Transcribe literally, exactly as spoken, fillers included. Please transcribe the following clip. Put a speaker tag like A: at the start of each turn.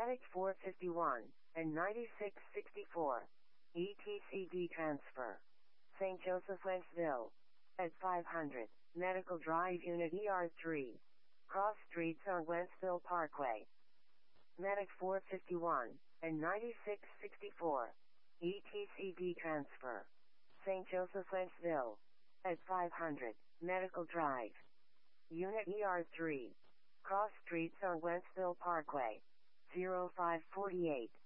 A: Medic four fifty-one and ninety-six sixty-four. E T C D transfer. Saint Joseph Wentzville. At five hundred. Medical Drive Unit E R three. Cross streets on Wentzville Parkway. Medic four fifty-one and ninety-six sixty-four. E T C D transfer. Saint Joseph Wentzville. At five hundred. Medical Drive. Unit E R three. Cross streets on Wentzville Parkway. zero five four eight.